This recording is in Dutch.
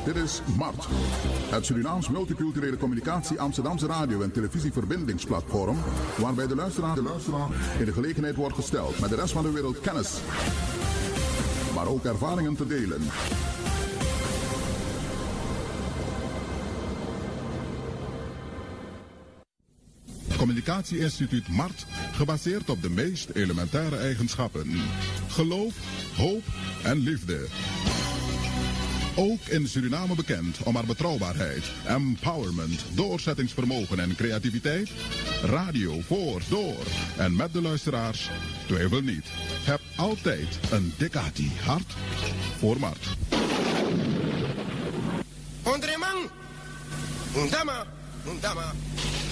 Dit is MART, het Surinaams Multiculturele Communicatie Amsterdamse radio- en televisieverdingingsplatform, waarbij de luisteraar in de gelegenheid wordt gesteld met de rest van de wereld kennis, maar ook ervaringen te delen. Communicatie-instituut MART, gebaseerd op de meest elementaire eigenschappen. Geloof, hoop en liefde. Ook in Suriname bekend om haar betrouwbaarheid, empowerment, doorzettingsvermogen en creativiteit. Radio voor, door en met de luisteraars. Twijfel niet. Heb altijd een Dekati hart voor MART. Ondreman, undama, undama.